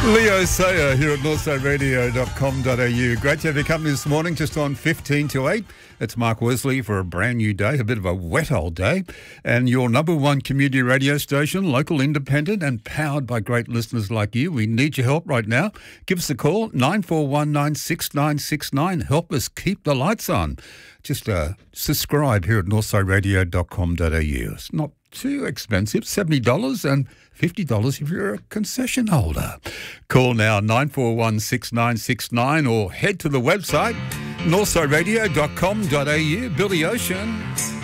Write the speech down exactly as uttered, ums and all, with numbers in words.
Leo Sayer here at northside radio dot com dot a u. Great to have your company this morning, just on fifteen to eight. It's Mark Wesley for a brand new day, a bit of a wet old day. And your number one community radio station, local, independent and powered by great listeners like you. We need your help right now. Give us a call, nine four one nine, six nine six nine. Help us keep the lights on. Just uh, subscribe here at northside radio dot com dot a u. It's not too expensive, seventy dollars and fifty dollars if you're a concession holder. Call now, nine four one, six nine six nine, or head to the website, northside radio dot com dot a u. Billy Ocean.